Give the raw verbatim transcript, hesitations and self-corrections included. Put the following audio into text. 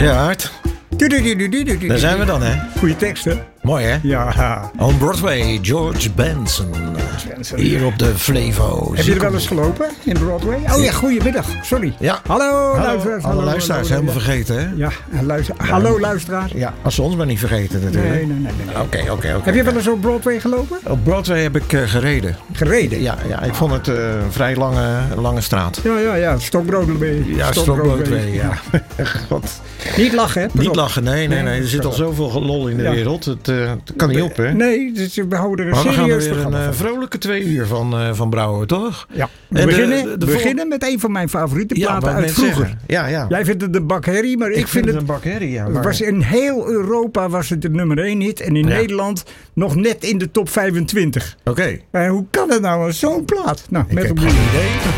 Ja, Art. Daar zijn we dan, hè? Goeie tekst, hè? Mooi, hè? Ja. On Broadway, George Benson. Benson. Hier op de Flevo. Heb je er wel eens gelopen in Broadway? Oh ja, goedemiddag. Sorry. Ja. Hallo, Hallo, luisteraars. alle luisteraars hallo, helemaal vergeten, hè? Ja, en luister, hallo luisteraar. Ja, als ze ons maar niet vergeten natuurlijk. Nee, nee, nee. nee. Oké, oké, oké. Heb je wel eens op Broadway gelopen? Op Broadway heb ik uh, gereden. Gereden? Ja, ja, ik vond het uh, een vrij lange, lange straat. Ja, ja, ja. Stokbroadway. Ja, Stokbroadway, ja. God. Niet lachen, hè? Niet lachen, nee, nee, nee. Er zit al zoveel lol in de Ja. wereld. Het, uh, het kan niet op, hè? Nee, dus we houden er een Maar we gaan er serieus weer een programma uh, van. vrolijke twee uur van, uh, van brouwen, toch? Ja. We En de- beginnen, de- de beginnen met een van mijn favoriete Ja, platen wat uit net vroeger. zeggen. Ja, ja. Jij vindt het de bakherrie, maar ik, ik vind het... een bakherrie, ja. Het Maar... was in heel Europa was het de nummer één hit. En in Ja. Nederland nog net in de top vijfentwintig. Oké. En hoe kan het nou? Zo'n plaat. Nou, Ik met heb een geen idee.